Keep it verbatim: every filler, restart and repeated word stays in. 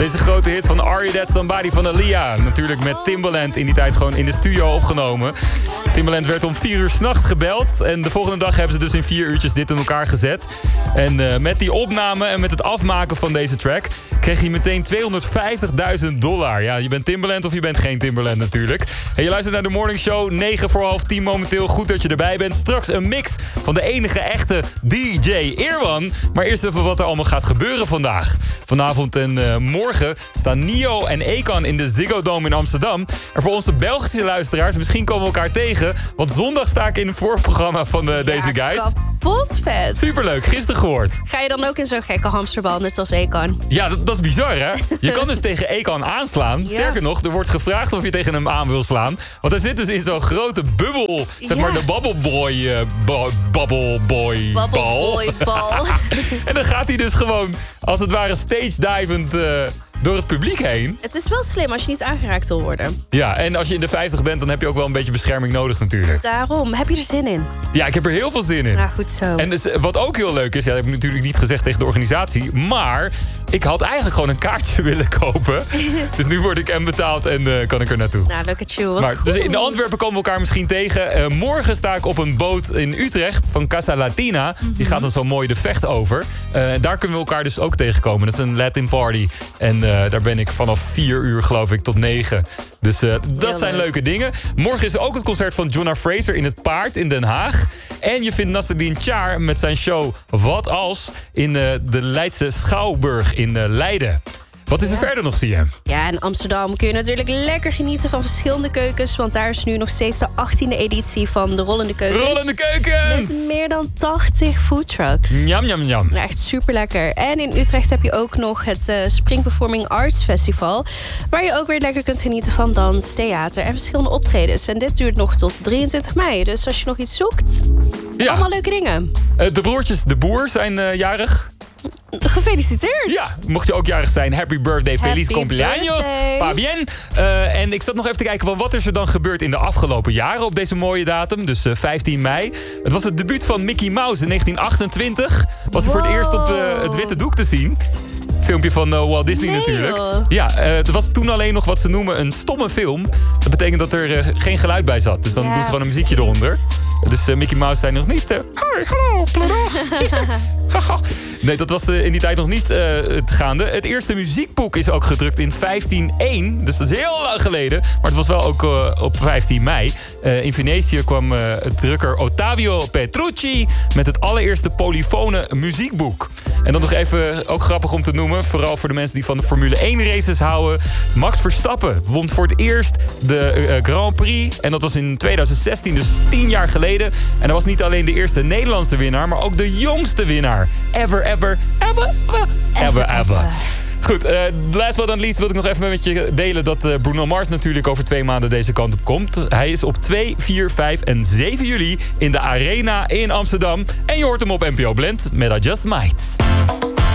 Deze grote hit van Are You That Somebody van Aaliyah. Natuurlijk met Timbaland in die tijd gewoon in de studio opgenomen. Timbaland werd om vier uur 's nachts gebeld. En de volgende dag hebben ze dus in vier uurtjes dit in elkaar gezet. En uh, met die opname en met het afmaken van deze track kreeg hij meteen tweehonderdvijftigduizend dollar. Ja, je bent Timbaland of je bent geen Timbaland natuurlijk. En je luistert naar de Morning Show, negen voor half tien momenteel. Goed dat je erbij bent. Straks een mix van de enige echte D J Irwan. Maar eerst even wat er allemaal gaat gebeuren vandaag. Vanavond en uh, morgen staan Nio en Akon in de Ziggo Dome in Amsterdam. En voor onze Belgische luisteraars, misschien komen we elkaar tegen. Want zondag sta ik in het voorprogramma van uh, deze ja, guys. Kapot vet. Superleuk, gisteren gehoord. Ga je dan ook in zo'n gekke hamsterbal, net zoals Akon? Ja, dat, dat is bizar, hè? Je kan dus tegen Akon aanslaan. Ja. Sterker nog, er wordt gevraagd of je tegen hem aan wil slaan. Want hij zit dus in zo'n grote bubbel. Zeg ja. maar de Bubbleboy uh, bo- Bubbleboy bal. Bubbleboy bal. En dan gaat hij dus gewoon, als het ware, stage-divend uh, door het publiek heen. Het is wel slim als je niet aangeraakt wil worden. Ja, en als je in de vijftig bent, dan heb je ook wel een beetje bescherming nodig natuurlijk. Daarom. Heb je er zin in? Ja, ik heb er heel veel zin in. Nou, goed zo. En dus, wat ook heel leuk is, ja, dat heb ik natuurlijk niet gezegd tegen de organisatie, maar ik had eigenlijk gewoon een kaartje willen kopen. Dus nu word ik en betaald en uh, kan ik er naartoe. Nou, look at you. Wat maar, goed. Dus in de Antwerpen komen we elkaar misschien tegen. Uh, morgen sta ik op een boot in Utrecht van Casa Latina. Mm-hmm. Die gaat dan zo mooi de Vecht over. Uh, daar kunnen we elkaar dus ook tegenkomen. Dat is een Latin party. En uh, daar ben ik vanaf vier uur geloof ik tot negen. Dus uh, dat zijn leuk. leuke dingen. Morgen is er ook het concert van Jonna Fraser in het Paard in Den Haag. En je vindt Nasreddin Char met zijn show Wat Als in uh, de Leidse Schouwburg in uh, Leiden. Wat is er ja. verder nog, zie je? Ja, in Amsterdam kun je natuurlijk lekker genieten van verschillende keukens. Want daar is nu nog steeds de achttiende editie van de Rollende Keukens. Rollende Keukens! Met meer dan tachtig foodtrucks. Jam, jam, jam. Ja, echt super lekker. En in Utrecht heb je ook nog het uh, Spring Performing Arts Festival. Waar je ook weer lekker kunt genieten van dans, theater en verschillende optredens. En dit duurt nog tot drieëntwintig mei. Dus als je nog iets zoekt, ja. allemaal leuke dingen. Uh, de broertjes De Boer zijn uh, jarig. Gefeliciteerd. Ja, mocht je ook jarig zijn. Happy birthday, feliz cumpleaños. Pa bien. Uh, en ik zat nog even te kijken van wat is er dan gebeurd in de afgelopen jaren op deze mooie datum. Dus uh, vijftien mei. Het was het debuut van Mickey Mouse in negentien achtentwintig. Was hij wow. voor het eerst op de, het witte doek te zien. Filmpje van uh, Walt Disney nee, natuurlijk. Joh. Ja, uh, het was toen alleen nog wat ze noemen een stomme film. Dat betekent dat er uh, geen geluid bij zat. Dus dan ja, doen ze gewoon een muziekje eronder. Dus uh, Mickey Mouse zei nog niet... Uh, Hoi, hallo, nee, dat was uh, in die tijd nog niet uh, het gaande. Het eerste muziekboek is ook gedrukt in vijftien één. Dus dat is heel lang geleden. Maar het was wel ook uh, op vijftien mei. Uh, in Venetië kwam uh, het drukker Ottavio Petrucci... met het allereerste polyfone muziekboek. En dan nog even, ook grappig om te noemen... vooral voor de mensen die van de Formule één races houden... Max Verstappen won voor het eerst de uh, Grand Prix. En dat was in twintig zestien, dus tien jaar geleden. En hij was niet alleen de eerste Nederlandse winnaar... maar ook de jongste winnaar. Ever, ever, ever, ever, ever, ever. Goed, uh, last but not least wil ik nog even met je delen... dat uh, Bruno Mars natuurlijk over twee maanden deze kant op komt. Hij is op twee, vier, vijf en zeven juli in de Arena in Amsterdam. En je hoort hem op N P O Blend met I Just Might.